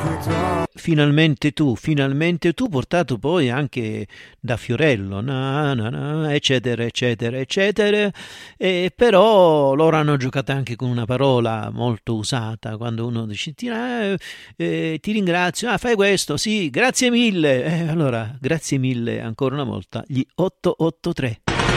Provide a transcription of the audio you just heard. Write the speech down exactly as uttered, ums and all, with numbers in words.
Finalmente tu, finalmente tu, portato poi anche da Fiorello, na, na, na, eccetera, eccetera, eccetera. E però loro hanno giocato anche con una parola molto usata, quando uno dice ti, eh, eh, ti ringrazio, ah, fai questo, sì, grazie mille. Eh, allora, grazie mille ancora una volta, gli otto otto tre.